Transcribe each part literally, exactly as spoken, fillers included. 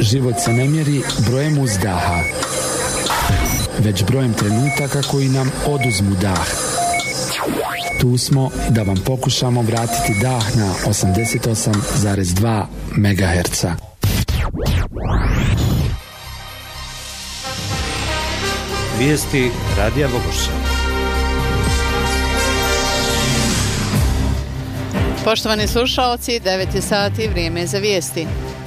Život se ne mjeri brojem uzdaha, već brojem trenutaka koji nam oduzmu dah. Tu smo da vam pokušamo vratiti dah na osamdeset osam zarez dva megaherca. Vijesti Radija Vogošća. Poštovani slušaoci, devet je sati, vrijeme je za vijesti.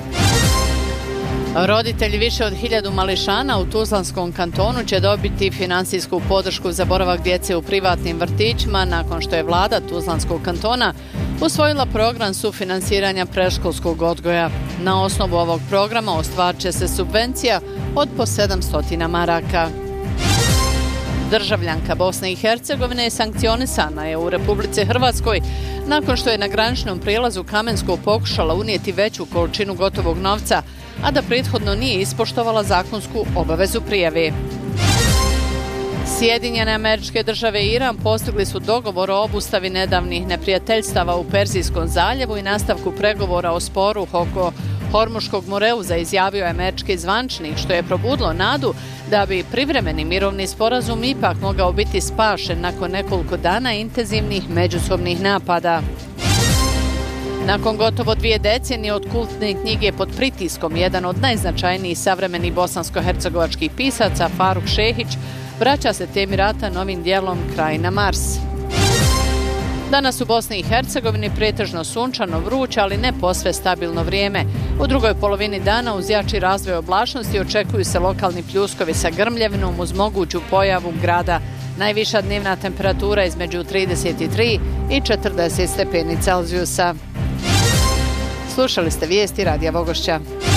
Roditelji više od hiljadu mališana u Tuzlanskom kantonu će dobiti financijsku podršku za boravak djece u privatnim vrtićima nakon što je vlada Tuzlanskog kantona usvojila program sufinansiranja predškolskog odgoja. Na osnovu ovog programa ostvarit će se subvencija od po sedamsto maraka. Državljanka Bosne i Hercegovine je sankcionisana je u Republici Hrvatskoj nakon što je na graničnom prijelazu Kamensko pokušala unijeti veću količinu gotovog novca, a da prethodno nije ispoštovala zakonsku obavezu prijave. Sjedinjene Američke Države i Iran postigli su dogovor o obustavi nedavnih neprijateljstava u Perzijskom zaljevu i nastavku pregovora o sporu oko Hormuškog moreuza, izjavio je američki zvančnik, što je probudilo nadu da bi privremeni mirovni sporazum ipak mogao biti spašen nakon nekoliko dana intenzivnih međusobnih napada. Nakon gotovo dvije decenije od kultne knjige Pod pritiskom, jedan od najznačajnijih savremenih bosansko-hercegovačkih pisaca, Faruk Šehić, vraća se temi rata novim dijelom Kraj na Mars. Danas u Bosni i Hercegovini pretežno sunčano, vruće, ali ne posve stabilno vrijeme. U drugoj polovini dana uz jači razvoj oblačnosti očekuju se lokalni pljuskovi sa grmljevinom uz moguću pojavu grada. Najviša dnevna temperatura između trideset tri i četrdeset stepeni Celzijusa. Slušali ste vijesti Radija Vogošća.